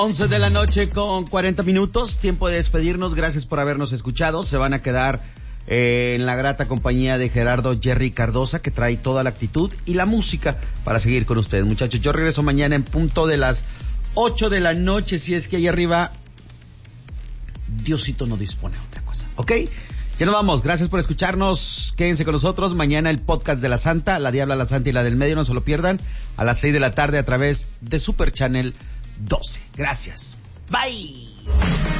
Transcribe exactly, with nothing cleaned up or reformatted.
once de la noche con cuarenta minutos, tiempo de despedirnos, gracias por habernos escuchado, se van a quedar eh, en la grata compañía de Gerardo Jerry Cardosa, que trae toda la actitud y la música para seguir con ustedes, muchachos. Yo regreso mañana en punto de las ocho de la noche, si es que ahí arriba Diosito no dispone de otra cosa, ¿ok? Ya nos vamos, gracias por escucharnos, quédense con nosotros, mañana el podcast de la Santa, la Diabla, la Santa y la del Medio, no se lo pierdan, a las seis de la tarde a través de Super Channel doce. Gracias. Bye.